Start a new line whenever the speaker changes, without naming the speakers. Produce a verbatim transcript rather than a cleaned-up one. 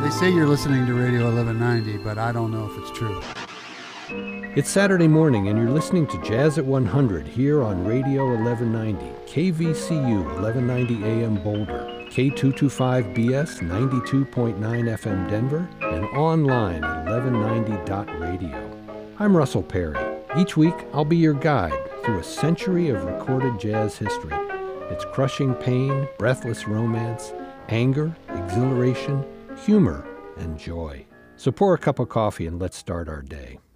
They say you're listening to Radio eleven ninety, but I don't know if it's true.
It's Saturday morning, and you're listening to Jazz at one hundred here on Radio eleven ninety, K V C U eleven ninety A M Boulder, K two twenty-five B S ninety-two point nine F M Denver, and online at eleven ninety dot radio. I'm Russell Perry. Each week, I'll be your guide through a century of recorded jazz history. Its crushing pain, breathless romance, anger, exhilaration, humor, and joy. So pour a cup of coffee and let's start our day.